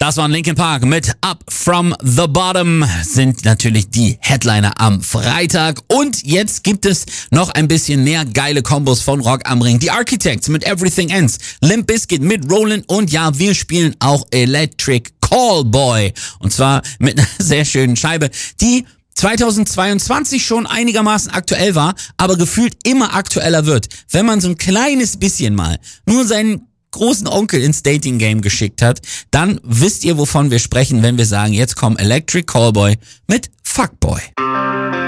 Das waren Linkin Park mit Up From The Bottom, sind natürlich die Headliner am Freitag. Und jetzt gibt es noch ein bisschen mehr geile Kombos von Rock am Ring. Die Architects mit Everything Ends, Limp Bizkit mit Rollin' und ja, wir spielen auch Electric Callboy. Und zwar mit einer sehr schönen Scheibe, die 2022 schon einigermaßen aktuell war, aber gefühlt immer aktueller wird. Wenn man so ein kleines bisschen mal nur seinen großen Onkel ins Dating-Game geschickt hat, dann wisst ihr, wovon wir sprechen, wenn wir sagen, jetzt kommt Electric Callboy mit Fuckboy.